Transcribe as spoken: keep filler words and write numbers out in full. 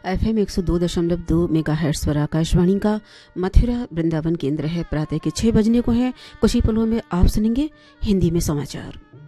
F M एक सौ दो दशमलव दो मेगा हर्ट्ज पर आकाशवाणी का मथुरा वृंदावन केंद्र है। प्रातः के छः बजने को है। कुछ ही पलों में आप सुनेंगे हिंदी में समाचार।